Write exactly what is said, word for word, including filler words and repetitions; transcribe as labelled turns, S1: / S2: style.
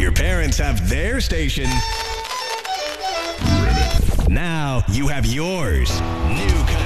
S1: Your parents have their station. Now you have yours. New country.